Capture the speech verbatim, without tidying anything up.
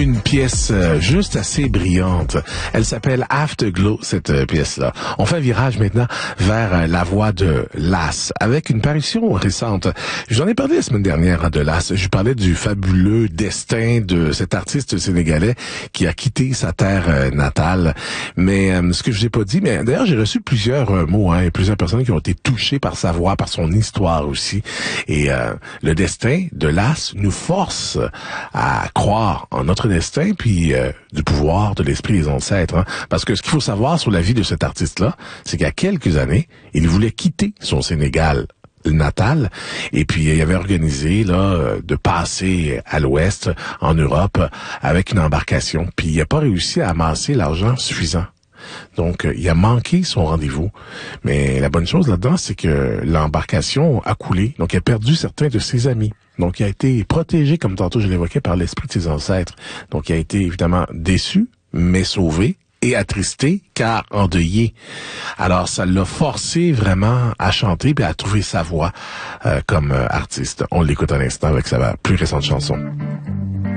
une pièce euh, juste assez brillante. Elle s'appelle Afterglow, cette euh, pièce-là. On fait un virage maintenant vers euh, la voix de Lass, avec une parution récente. J'en ai parlé la semaine dernière hein, de Lass. Je parlais du fabuleux destin de cet artiste sénégalais qui a quitté sa terre euh, natale. Mais euh, ce que je vous ai pas dit, mais d'ailleurs j'ai reçu plusieurs euh, mots, hein, et plusieurs personnes qui ont été touchées par sa voix, par son histoire aussi. Et euh, le destin de Lass nous force à croire en notre destin, puis euh, du pouvoir de l'esprit des ancêtres. Hein. Parce que ce qu'il faut savoir sur la vie de cet artiste-là, c'est qu'il y a quelques années, il voulait quitter son Sénégal natal, et puis il avait organisé là de passer à l'ouest, en Europe, avec une embarcation, puis il n'a pas réussi à amasser l'argent suffisant. Donc, il a manqué son rendez-vous. Mais la bonne chose là-dedans, c'est que l'embarcation a coulé. Donc, il a perdu certains de ses amis. Donc, il a été protégé, comme tantôt je l'évoquais, par l'esprit de ses ancêtres. Donc, il a été évidemment déçu, mais sauvé et attristé, car endeuillé. Alors, ça l'a forcé vraiment à chanter et à trouver sa voix euh, comme euh, artiste. On l'écoute un instant avec sa plus récente chanson.